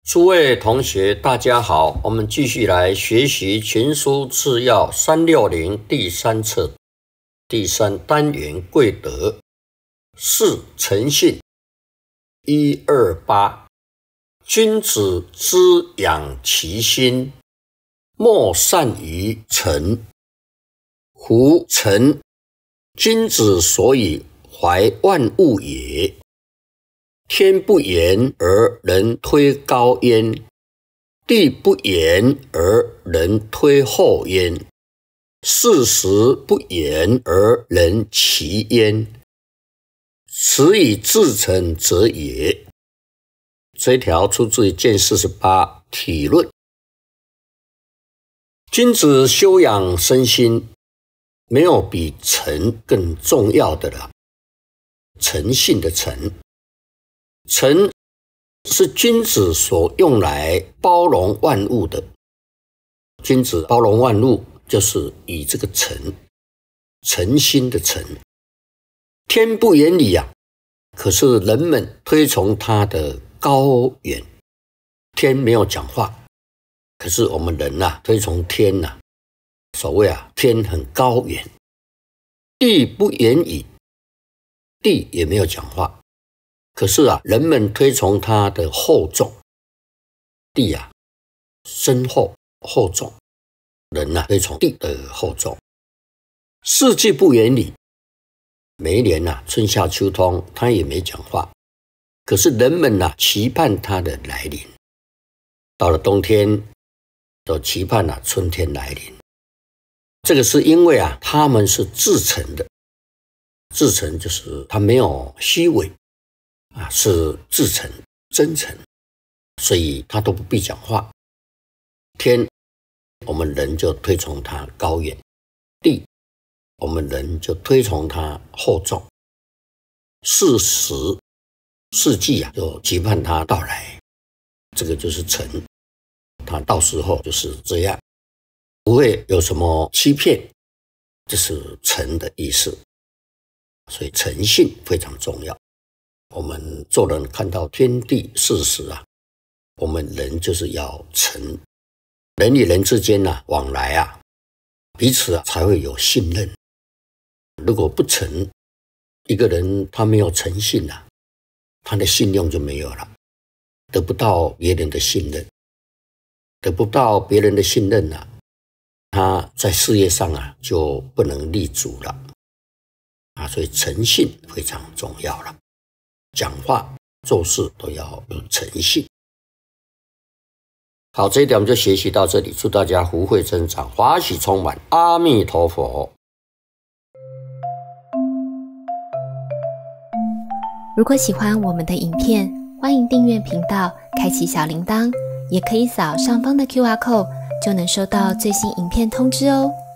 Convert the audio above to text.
诸位同学，大家好，我们继续来学习群书治要360第3册第3单元贵德4诚信128。君子之养其心，莫善于诚。夫诚，君子所以怀万物也。天不言而人推高焉，地不言而人推厚焉，事实不言而人齐焉。此以至诚者也。这一条出自于卷48体论。君子修养身心，没有比诚更重要的了。诚信的诚，诚是君子所用来包容万物的。君子包容万物，就是以这个诚心的诚。天不言理啊，可是人们推崇他的高远。天没有讲话，可是我们人推崇天所谓天很高远。地不言语，地也没有讲话，可是人们推崇它的厚重。地深厚厚重，人推崇地的厚重。四季不言理，每一年春夏秋冬它也没讲话，可是人们期盼它的来临。到了冬天都期盼春天来临。这个是因为他们是至诚的。至诚就是他没有虚伪是至诚真诚，所以他都不必讲话。天，我们人就推崇他高远；地，我们人就推崇他厚重；四时四季就期盼他到来。这个就是诚，他到时候就是这样，不会有什么欺骗，这是诚的意思。所以诚信非常重要。我们做人看到天地事实我们人就是要诚。人与人之间往来彼此才会有信任。如果不诚，一个人他没有诚信他的信用就没有了，得不到别人的信任。得不到别人的信任他在事业上就不能立足了。所以诚信非常重要了，讲话做事都要有诚信。好，这一点我们就学习到这里，祝大家福慧增长，欢喜充满，阿弥陀佛。 如果喜欢我们的影片，欢迎订阅频道，开启小铃铛，也可以扫上方的 QR code， 就能收到最新影片通知哦。